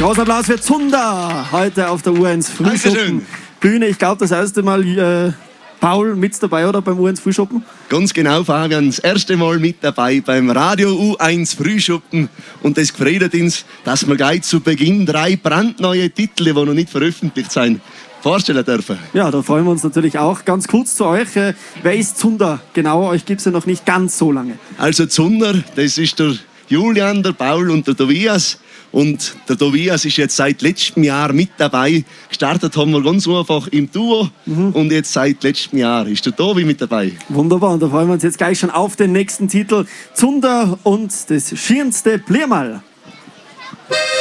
Großer Applaus für Zunder heute auf der U1 Frühschoppen-Bühne. Ich glaube, das erste Mal Paul mit dabei, oder, beim U1 Frühschoppen? Ganz genau, Fabian. Das erste Mal mit dabei beim Radio U1 Frühschoppen. Und es gefreut uns, dass wir gleich zu Beginn 3 brandneue Titel, die noch nicht veröffentlicht sind, vorstellen dürfen. Ja, da freuen wir uns natürlich auch. Ganz kurz zu euch. Wer ist Zunder? Genau, euch gibt es ja noch nicht ganz so lange. Also Zunder, das ist der Julian, der Paul und der Tobias. Und der Tobias ist jetzt seit letztem Jahr mit dabei. Gestartet haben wir ganz einfach im Duo. Und jetzt seit letztem Jahr ist der Tobi mit dabei. Wunderbar, und da freuen wir uns jetzt gleich schon auf den nächsten Titel. Zunder und das schönste Bliermal.